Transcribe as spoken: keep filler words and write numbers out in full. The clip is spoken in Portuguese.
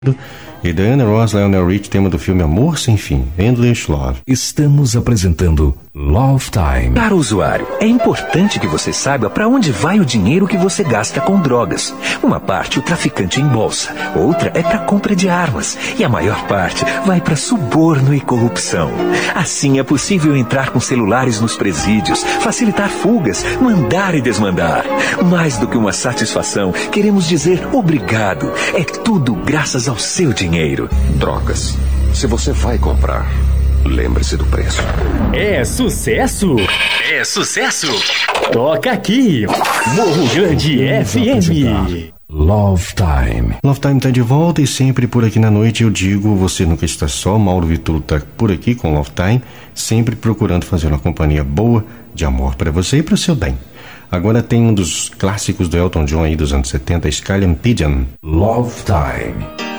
E Diana Ross, Lionel Rich, tema do filme Amor Sem Fim, Endless Love. Estamos apresentando Love Time. Caro usuário, é importante que você saiba para onde vai o dinheiro que você gasta com drogas. Uma parte o traficante embolsa, outra é para compra de armas e a maior parte vai para suborno e corrupção. Assim é possível entrar com celulares nos presídios, facilitar fugas, mandar e desmandar. Mais do que uma satisfação, queremos dizer obrigado. É tudo graças ao seu dinheiro. Drogas. Se você vai comprar, lembre-se do preço. É sucesso? É sucesso? Toca aqui, Morro Grande F M. Love Time. Love Time tá de volta e sempre por aqui na noite eu digo, você nunca está só, Mauro Vitolo tá por aqui com Love Time, sempre procurando fazer uma companhia boa de amor para você e para o seu bem. Agora tem um dos clássicos do Elton John aí dos anos setenta, Skyline Pigeon. Love Time.